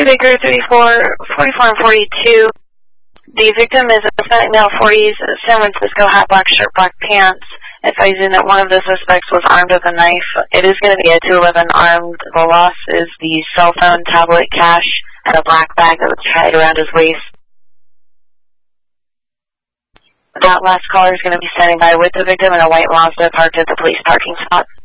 Pacific Route 34, 44 and 42. The victim is a male 40s, San Francisco hat, black shirt, black pants, advising that one of the suspects was armed with a knife. It is going to be a 211 armed. The loss is the cell phone, tablet, cash, and a black bag that was tied around his waist. That last caller is going to be standing by with the victim in a white Mazda parked at the police parking spot.